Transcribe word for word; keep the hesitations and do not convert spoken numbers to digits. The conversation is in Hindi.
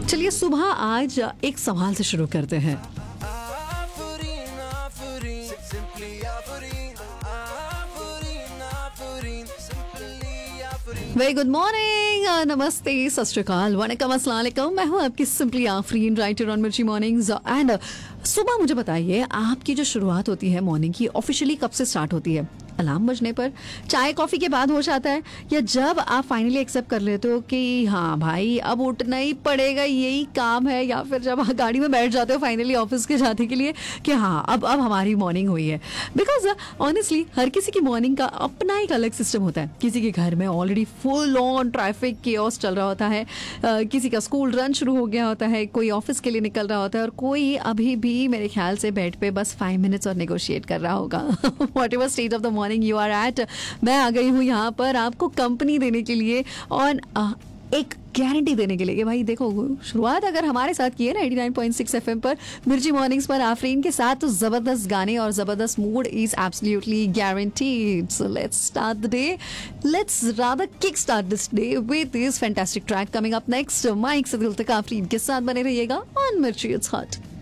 चलिए सुबह आज एक सवाल से शुरू करते हैं। वेरी गुड मॉर्निंग, नमस्ते, सत श्री अकाल, वनकम, अस्सलाम वालेकुम। मैं हूँ आपकी सिंपली आफरीन, राइटर ऑन मिर्ची मॉर्निंग्स। एंड सुबह मुझे बताइए, आपकी जो शुरुआत होती है मॉर्निंग की, ऑफिशियली कब से स्टार्ट होती है? अलार्म बजने पर, चाय कॉफी के बाद हो जाता है, या जब आप फाइनली एक्सेप्ट कर लेते हो कि हाँ भाई अब उठना ही पड़ेगा, यही काम है, या फिर जब आप गाड़ी में बैठ जाते हो फाइनली ऑफिस के जाने के लिए कि हाँ अब अब हमारी मॉर्निंग हुई है? बिकॉज ऑनेस्टली हर किसी की मॉर्निंग का अपना एक अलग सिस्टम होता है। किसी के घर में already full on traffic chaos चल रहा होता है, uh, किसी का स्कूल रन शुरू हो गया होता है, कोई ऑफिस के लिए निकल रहा होता है, और कोई अभी भी मेरे ख्याल से बेड पे बस फाइव मिनट्स और नेगोशिएट कर रहा होगा। What ever stage of the morning you are eight, मैं आ गई हूँ यहाँ पर आपको कंपनी देने के लिए और uh, एक गारंटी देने के लिए कि भाई देखो, शुरुआत अगर हमारे साथ की है ना eighty nine point six FM पर, मिर्ची मॉर्निंग्स पर आफरीन के साथ, तो जबरदस्त गाने और जबरदस्त mood is absolutely guaranteed. So let's start the day, let's rather kick start this day with this fantastic track coming up next. Mic से दिल तक आफरीन के साथ बने रहिएगा ऑन मिर्ची इट्स हॉट।